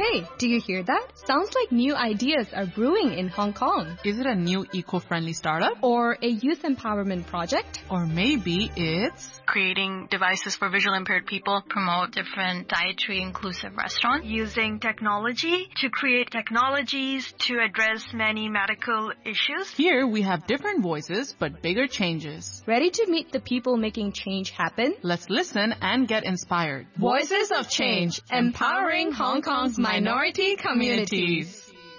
Hey, do you hear that? Sounds like new ideas are brewing in Hong Kong. Is it a new eco-friendly startup? Or a youth empowerment project? Or maybe it's creating devices for visually impaired people, promote different dietary inclusive restaurants, using technology to create technologies to address many medical issues. Here we have different voices but bigger changes. Ready to meet the people making change happen? Let's listen and get inspired. Voices of Change, empowering Hong Kong's minority communities.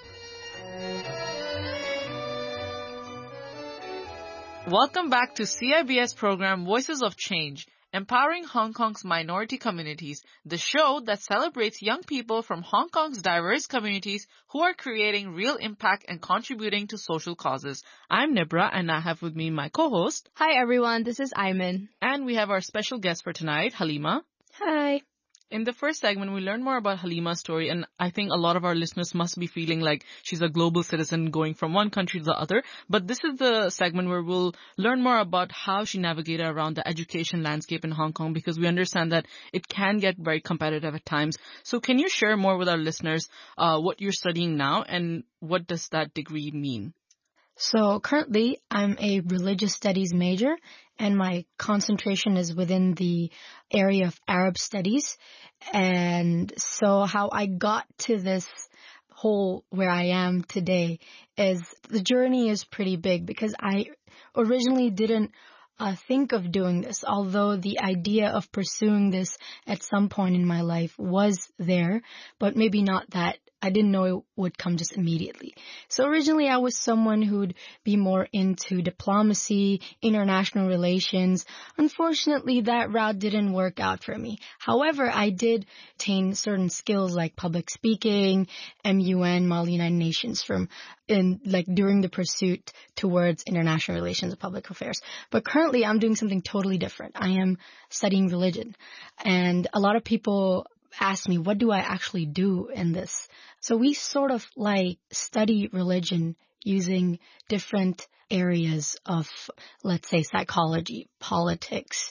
Welcome back to CIBS program Voices of Change, empowering Hong Kong's minority communities, the show that celebrates young people from Hong Kong's diverse communities who are creating real impact and contributing to social causes. I'm Nibra and I have with me my co-host. Hi everyone, this is Ayman. And we have our special guest for tonight, Halima. Hi. In the first segment, we learned more about Halima's story, and I think a lot of our listeners must be feeling like she's a global citizen going from one country to the other. But this is the segment where we'll learn more about how she navigated around the education landscape in Hong Kong, because we understand that it can get very competitive at times. So can you share more with our listeners what you're studying now and what does that degree mean? So currently, I'm a religious studies major, and my concentration is within the area of Arab studies. And so how I got to this whole where I am today is the journey is pretty big, because I originally didn't think of doing this, although the idea of pursuing this at some point in my life was there, but maybe not that. I didn't know it would come just immediately. So originally I was someone who'd be more into diplomacy, international relations. Unfortunately, that route didn't work out for me. However, I did attain certain skills like public speaking, MUN, Model United Nations during the pursuit towards international relations and public affairs. But currently I'm doing something totally different. I am studying religion. And a lot of people ask me, what do I actually do in this? So we sort of study religion using different areas of, let's say, psychology, politics,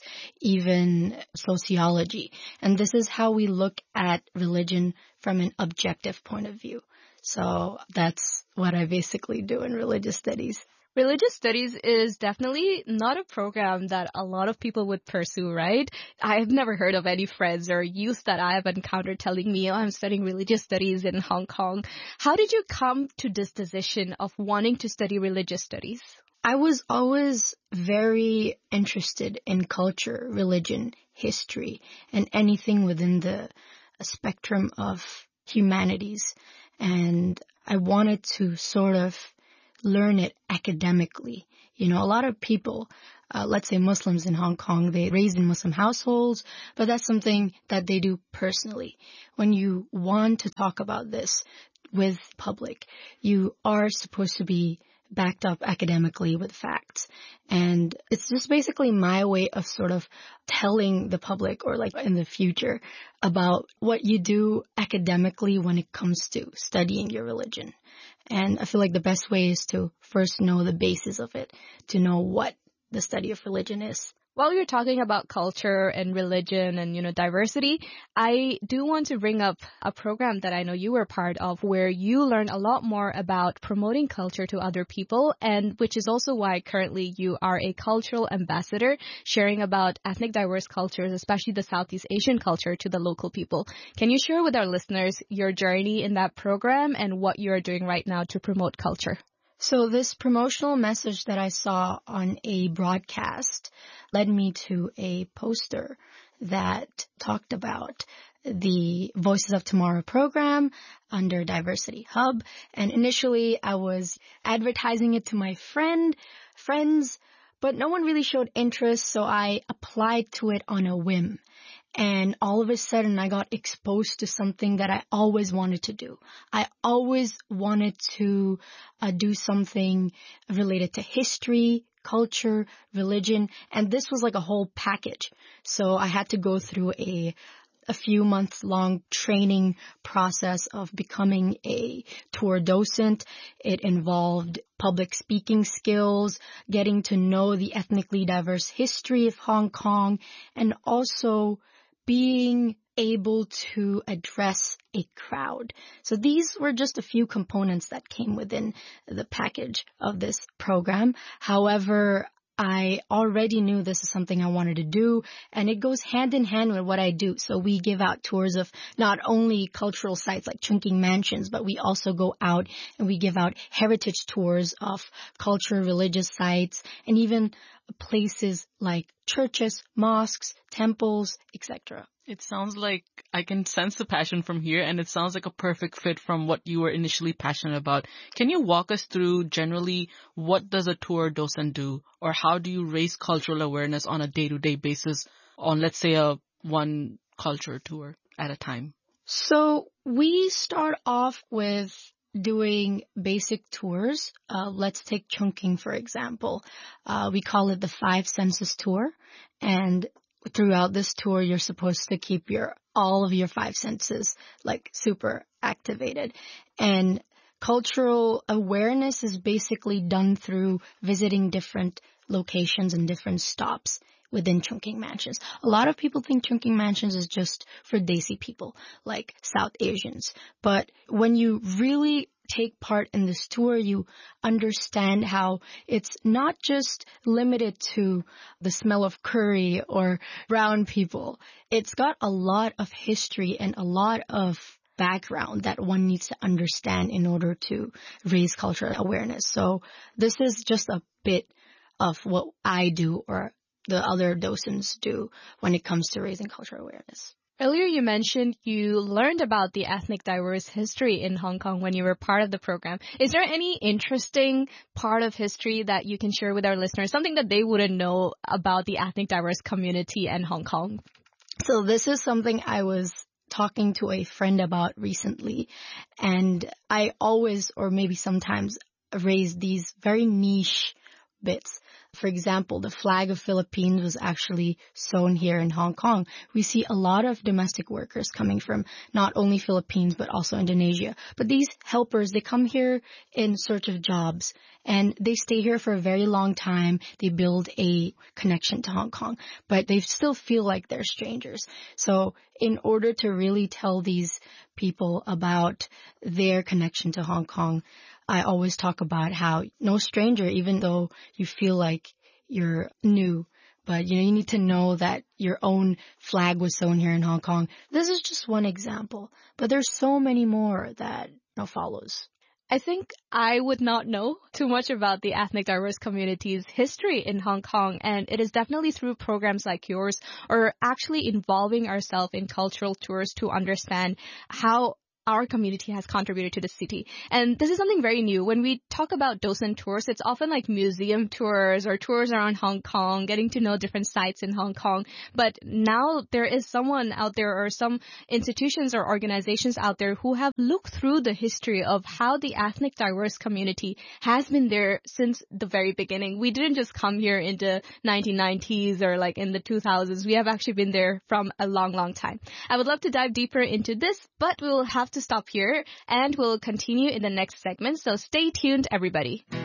even sociology. And this is how we look at religion from an objective point of view. So that's what I basically do in religious studies. Religious studies is definitely not a program that a lot of people would pursue, right? I've never heard of any friends or youth that I have encountered telling me, I'm studying religious studies in Hong Kong. How did you come to this decision of wanting to study religious studies? I was always very interested in culture, religion, history, and anything within the spectrum of humanities. And I wanted to sort of learn it academically. A lot of people, let's say Muslims in Hong Kong, they raised in Muslim households, but that's something that they do personally. When you want to talk about this with public, you are supposed to be backed up academically with facts. And it's just basically my way of sort of telling the public, or in the future, about what you do academically when it comes to studying your religion. And I feel like the best way is to first know the basis of it, to know what the study of religion is. While you're talking about culture and religion and, diversity, I do want to bring up a program that I know you were part of, where you learn a lot more about promoting culture to other people, and which is also why currently you are a cultural ambassador, sharing about ethnic diverse cultures, especially the Southeast Asian culture, to the local people. Can you share with our listeners your journey in that program and what you're doing right now to promote culture? So this promotional message that I saw on a broadcast led me to a poster that talked about the Voices of Tomorrow program under Diversity Hub. And initially I was advertising it to my friends, but no one really showed interest, so I applied to it on a whim. And all of a sudden, I got exposed to something that I always wanted to do. I always wanted to do something related to history, culture, religion, and this was like a whole package. So I had to go through a few months long training process of becoming a tour docent. It involved public speaking skills, getting to know the ethnically diverse history of Hong Kong, and also being able to address a crowd. So these were just a few components that came within the package of this program. However, I already knew this is something I wanted to do, and it goes hand in hand with what I do. So we give out tours of not only cultural sites like Chungking Mansions, but we also go out and we give out heritage tours of cultural, religious sites, and even places like churches, mosques, temples, etc. It sounds like I can sense the passion from here, and it sounds like a perfect fit from what you were initially passionate about. Can you walk us through generally what does a tour docent do, or how do you raise cultural awareness on a day-to-day basis on, let's say, a one culture tour at a time? So we start off with doing basic tours. Let's take Chungking, for example. We call it the 5 Senses Tour, and throughout this tour, you're supposed to keep all of your 5 senses like super activated. And cultural awareness is basically done through visiting different locations and different stops within Chungking Mansions. A lot of people think Chungking Mansions is just for Desi people, like South Asians. But when you really take part in this tour, you understand how it's not just limited to the smell of curry or brown people. It's got a lot of history and a lot of background that one needs to understand in order to raise cultural awareness. So this is just a bit of what I do or the other docents do when it comes to raising cultural awareness. Earlier you mentioned you learned about the ethnic diverse history in Hong Kong when you were part of the program. Is there any interesting part of history that you can share with our listeners, something that they wouldn't know about the ethnic diverse community in Hong Kong? So this is something I was talking to a friend about recently, and I always, or maybe sometimes, raise these very niche bits. For example, the flag of Philippines was actually sewn here in Hong Kong. We see a lot of domestic workers coming from not only Philippines, but also Indonesia. But these helpers, they come here in search of jobs, and they stay here for a very long time. They build a connection to Hong Kong, but they still feel like they're strangers. So in order to really tell these people about their connection to Hong Kong, I always talk about how no stranger, even though you feel like you're new, but you need to know that your own flag was sewn here in Hong Kong. This is just one example, but there's so many more that follows. I think I would not know too much about the ethnic diverse community's history in Hong Kong, and it is definitely through programs like yours or actually involving ourselves in cultural tours to understand how our community has contributed to the city. And this is something very new. When we talk about docent tours, it's often like museum tours or tours around Hong Kong, getting to know different sites in Hong Kong. But now there is someone out there or some institutions or organizations out there who have looked through the history of how the ethnic diverse community has been there since the very beginning. We didn't just come here in the 1990s or like in the 2000s. We have actually been there from a long, long time. I would love to dive deeper into this, but we will have to stop here and we'll continue in the next segment. So stay tuned, everybody.